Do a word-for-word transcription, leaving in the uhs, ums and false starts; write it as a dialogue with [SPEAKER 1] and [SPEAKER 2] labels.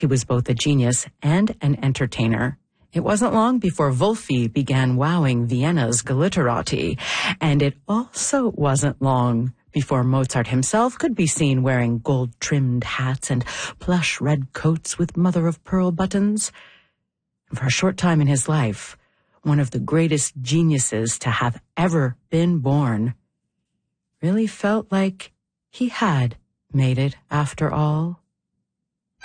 [SPEAKER 1] He was both a genius and an entertainer. It wasn't long before Wolfi began wowing Vienna's glitterati, and it also wasn't long before Mozart himself could be seen wearing gold-trimmed hats and plush red coats with mother-of-pearl buttons. For a short time in his life, one of the greatest geniuses to have ever been born really felt like he had made it after all.